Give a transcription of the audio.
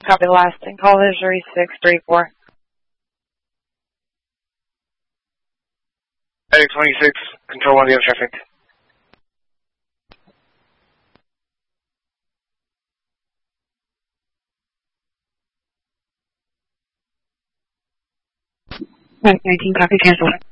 Copy the last. And call is 3634. Heading 26, control 1 the other traffic. Right, 19, copy, cancel.